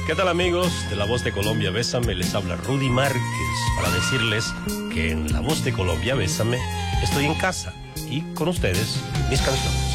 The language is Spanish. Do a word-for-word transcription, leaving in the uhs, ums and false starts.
¿Qué tal, amigos de La Voz de Colombia? Bésame, les habla Rudy Márquez para decirles que en La Voz de Colombia, Bésame, estoy en casa y con ustedes mis canciones.